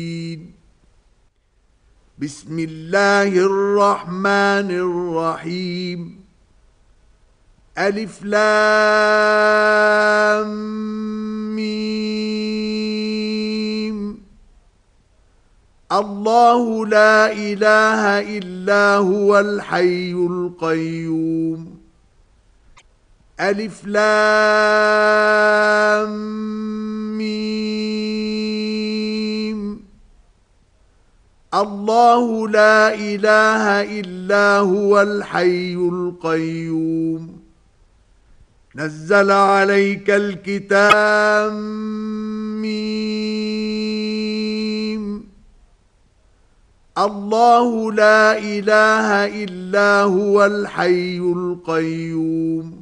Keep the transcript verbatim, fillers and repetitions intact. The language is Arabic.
بسم الله الرحمن الرحيم ألف لام ميم الله لا إله إلا هو الحي القيوم ألف لام ميم الله لا إله إلا هو الحي القيوم نزل عليك الكتاب ميم الله لا إله إلا هو الحي القيوم